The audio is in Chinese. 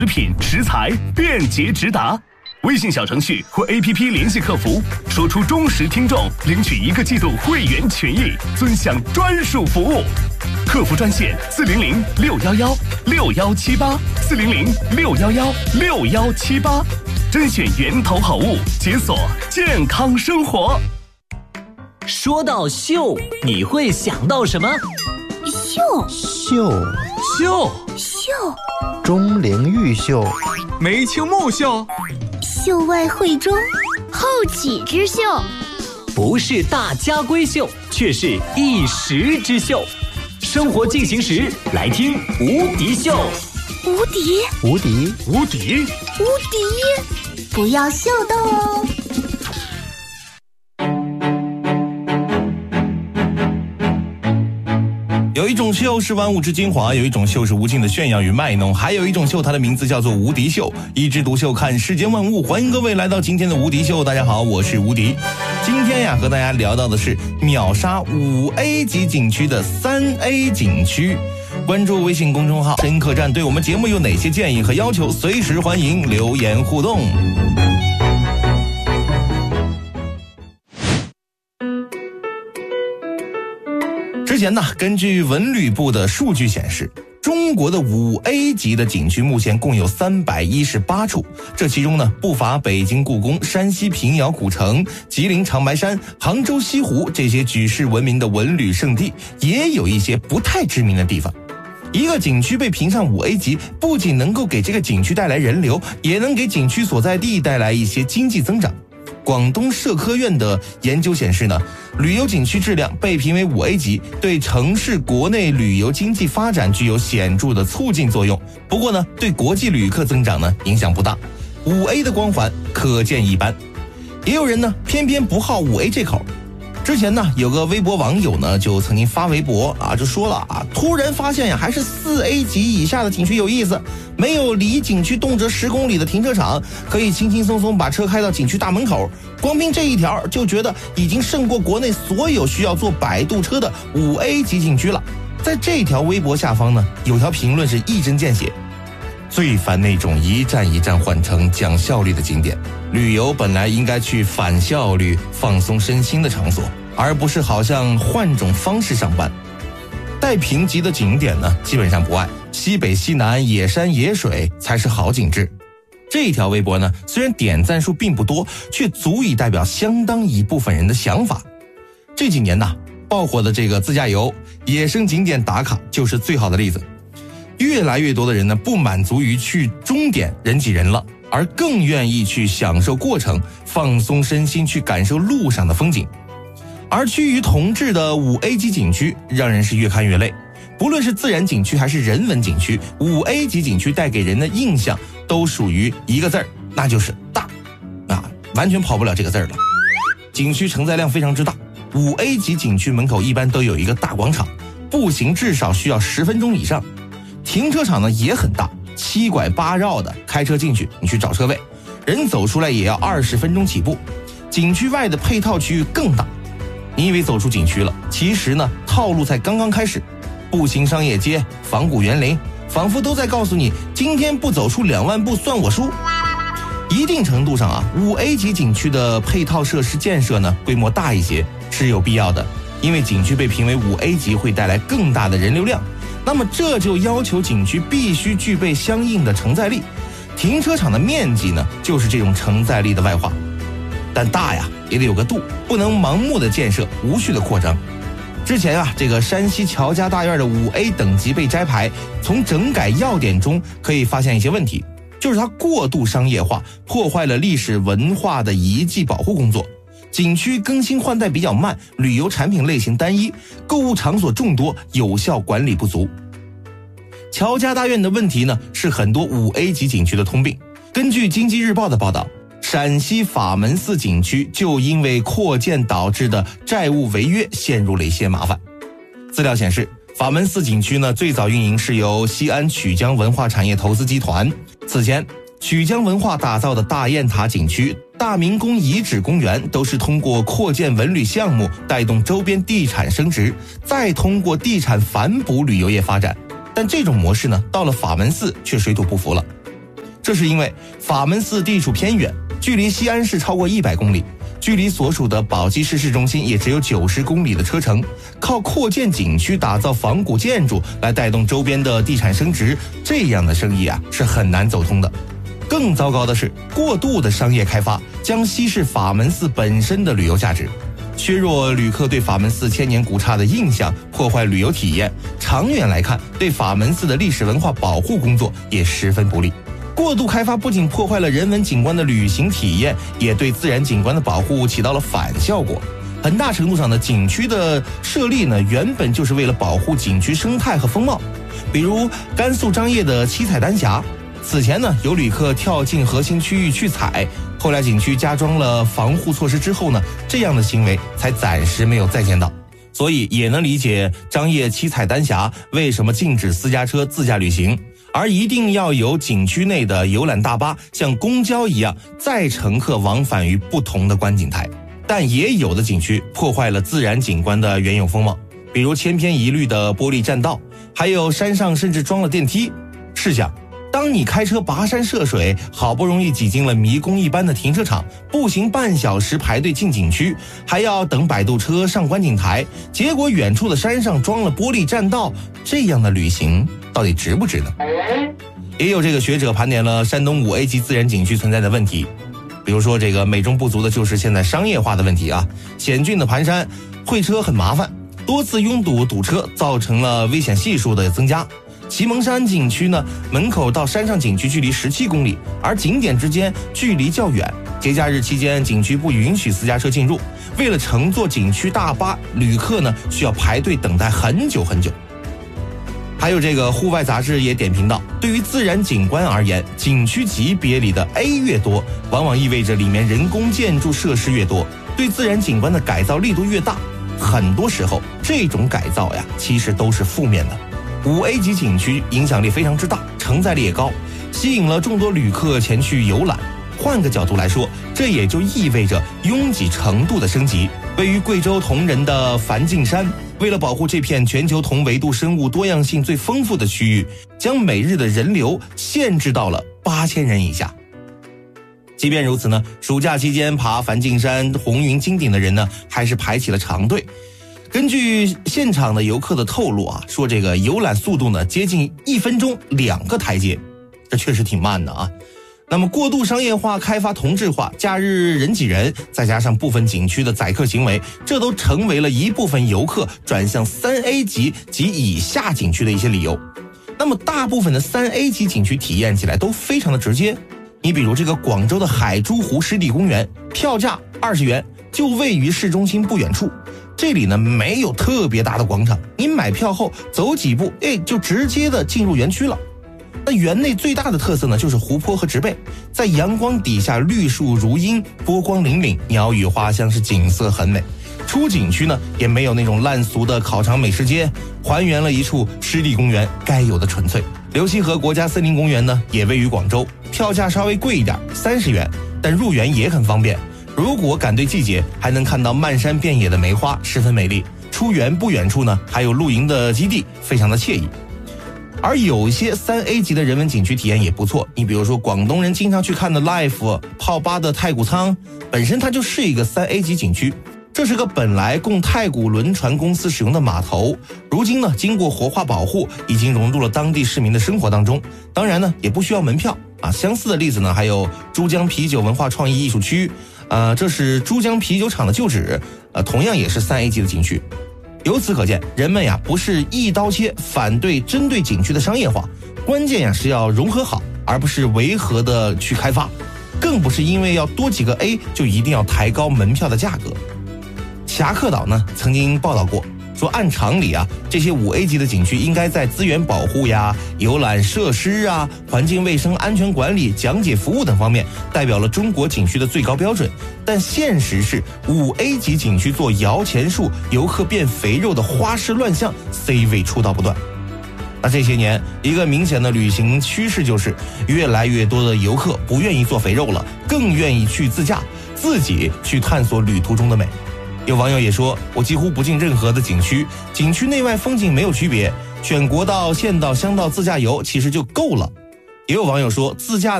食品、食材便捷直达。微信小程序或 APP 联系客服，说出忠实听众领取1个季度会员权益，尊享专属服务。客服专线400-611-6178，400-611-6178，甄选源头好物，解锁健康生活。 说到秀，你会想到什么？ 秀，钟灵毓秀， 梅清木秀， 秀外慧中，后起之秀， 不是大家闺秀，却是一时之秀。生活进行时，来听无敌秀。 无敌，不要秀逗哦。 有一种秀是万物之精华，有一种秀是无尽的炫耀与卖弄，还有一种秀，它的名字叫做无敌秀。一枝独秀，看世间万物。欢迎各位来到今天的无敌秀。大家好，我是无敌。今天呀，和大家聊到的是秒杀5A 级景区的3A 景区。关注微信公众号深客栈，对我们节目有哪些建议和要求，随时欢迎留言互动。之前呢，根据文旅部的数据显示，中国的5A 级的景区目前共有318处，这其中呢不乏北京故宫、山西平遥古城、吉林长白山、杭州西湖这些举世闻名的文旅胜地，也有一些不太知名的地方。一个景区被评上5A 级，不仅能够给这个景区带来人流，也能给景区所在地带来一些经济增长。广东社科院的研究显示呢，旅游景区质量被评为5A 级，对城市国内旅游经济发展具有显著的促进作用。不过呢，对国际旅客增长呢影响不大。5A 的光环可见一斑。也有人呢偏偏不好5A 这口。之前呢，有个微博网友呢就曾经发微博就说了突然发现呀，还是4A 级以下的景区有意思。没有离景区动辄10公里的停车场，可以轻轻松松把车开到景区大门口，光凭这一条就觉得已经胜过国内所有需要坐摆渡车的5A 级景区了。在这条微博下方呢，有条评论是一针见血。最烦那种一站一站换乘讲效率的景点，旅游本来应该去反效率放松身心的场所，而不是好像换种方式上班。带评级的景点呢，基本上不爱，西北西南野山野水才是好景致。这条微博呢，虽然点赞数并不多，却足以代表相当一部分人的想法。这几年呢，爆火的这个自驾游、野生景点打卡就是最好的例子。越来越多的人呢，不满足于去终点人挤人了，而更愿意去享受过程，放松身心，去感受路上的风景。而趋于同质的5A 级景区让人是越看越累，不论是自然景区还是人文景区，5A 级景区带给人的印象都属于一个字儿，那就是大完全跑不了这个字儿了。景区承载量非常之大，5A 级景区门口一般都有一个大广场，步行至少需要10分钟以上。停车场呢也很大，7拐8绕的，开车进去你去找车位，人走出来也要20分钟起步。景区外的配套区域更大，你以为走出景区了，其实呢套路才刚刚开始。步行商业街、仿古园林，仿佛都在告诉你，今天不走出2万步算我输。一定程度上5A 级景区的配套设施建设呢规模大一些是有必要的，因为景区被评为5A 级会带来更大的人流量，那么这就要求景区必须具备相应的承载力。停车场的面积呢就是这种承载力的外化。但大呀也得有个度，不能盲目的建设，无序的扩张。之前这个山西乔家大院的5A 等级被摘牌，从整改要点中可以发现一些问题，就是它过度商业化，破坏了历史文化的遗迹保护工作。景区更新换代比较慢，旅游产品类型单一，购物场所众多，有效管理不足。乔家大院的问题呢，是很多5A 级景区的通病。根据经济日报的报道，陕西法门寺景区就因为扩建导致的债务违约陷入了一些麻烦。资料显示，法门寺景区呢最早运营是由西安曲江文化产业投资集团。此前，曲江文化打造的大雁塔景区、大明宫遗址公园都是通过扩建文旅项目带动周边地产升值，再通过地产反哺旅游业发展。但这种模式呢，到了法门寺却水土不服了。 这是因为法门寺地处偏远，距离西安市超过100公里，距离所属的宝鸡市中心也只有90公里的车程，靠扩建景区打造仿古建筑来带动周边的地产升值，这样的生意啊是很难走通的。更糟糕的是，过度的商业开发将稀释法门寺本身的旅游价值，削弱旅客对法门寺千年古刹的印象，破坏旅游体验，长远来看对法门寺的历史文化保护工作也十分不利。过度开发不仅破坏了人文景观的旅行体验，也对自然景观的保护起到了反效果。很大程度上呢，景区的设立呢，原本就是为了保护景区生态和风貌。比如甘肃张掖的七彩丹霞，此前呢，有旅客跳进核心区域去采，后来景区加装了防护措施之后呢，这样的行为才暂时没有再见到。所以也能理解张掖七彩丹霞为什么禁止私家车自驾旅行，而一定要有景区内的游览大巴像公交一样载乘客往返于不同的观景台。但也有的景区破坏了自然景观的原有风貌，比如千篇一律的玻璃栈道，还有山上甚至装了电梯。试想，当你开车跋山涉水，好不容易挤进了迷宫一般的停车场，步行半小时排队进景区，还要等摆渡车上观景台，结果远处的山上装了玻璃栈道，这样的旅行到底值不值呢？也有这个学者盘点了山东5A 级自然景区存在的问题，比如说这个美中不足的就是现在商业化的问题啊，险峻的盘山，会车很麻烦，多次拥堵堵车造成了危险系数的增加。祁蒙山景区呢，门口到山上景区距离17公里，而景点之间距离较远，节假日期间景区不允许私家车进入，为了乘坐景区大巴，旅客呢需要排队等待很久很久。还有这个户外杂志也点评到，对于自然景观而言，景区级别里的 A 越多，往往意味着里面人工建筑设施越多，对自然景观的改造力度越大。很多时候这种改造呀，其实都是负面的。5A 级景区影响力非常之大，承载力也高，吸引了众多旅客前去游览。换个角度来说，这也就意味着拥挤程度的升级。位于贵州铜仁的梵净山，为了保护这片全球同维度生物多样性最丰富的区域，将每日的人流限制到了8000人以下。即便如此呢，暑假期间爬梵净山红云金顶的人呢，还是排起了长队。根据现场的游客的透露啊，说这个游览速度呢接近1分钟2个台阶，这确实挺慢的啊。那么过度商业化、开发同质化、假日人挤人，再加上部分景区的宰客行为，这都成为了一部分游客转向3A 级及以下景区的一些理由。那么大部分的3A 级景区体验起来都非常的直接，你比如这个广州的海珠湖湿地公园，票价20元，就位于市中心不远处。这里呢没有特别大的广场，你买票后走几步，就直接的进入园区了。那园内最大的特色呢，就是湖泊和植被，在阳光底下绿树如茵，波光粼粼，鸟语花香，是景色很美。出景区呢也没有那种烂俗的烤肠美食街，还原了一处湿地公园该有的纯粹。流溪河国家森林公园呢也位于广州，票价稍微贵一点，30元，但入园也很方便。如果赶对季节，还能看到漫山遍野的梅花，十分美丽。出园不远处呢，还有露营的基地，非常的惬意。而有一些3A 级的人文景区体验也不错，你比如说广东人经常去看的 Life 泡吧的太古仓，本身它就是一个3A 级景区。这是个本来供太古轮船公司使用的码头，如今呢经过活化保护，已经融入了当地市民的生活当中。当然呢也不需要门票啊。相似的例子呢还有珠江啤酒文化创意艺术区，这是珠江啤酒厂的旧址，同样也是3A 级的景区。由此可见，人们呀不是一刀切反对针对景区的商业化，关键呀是要融合好，而不是违和的去开发，更不是因为要多几个 A 就一定要抬高门票的价格。侠客岛呢曾经报道过，说按常理啊，这些5A 级的景区应该在资源保护呀、游览设施啊、环境卫生安全管理、讲解服务等方面代表了中国景区的最高标准，但现实是5A 级景区做摇钱树、游客变肥肉的花式乱象 C 位出道不断。那这些年一个明显的旅行趋势就是越来越多的游客不愿意做肥肉了，更愿意去自驾，自己去探索旅途中的美。有网友也说，我几乎不进任何的景区，景区内外风景没有区别，选国道、县道、乡道自驾游其实就够了。也有网友说，自驾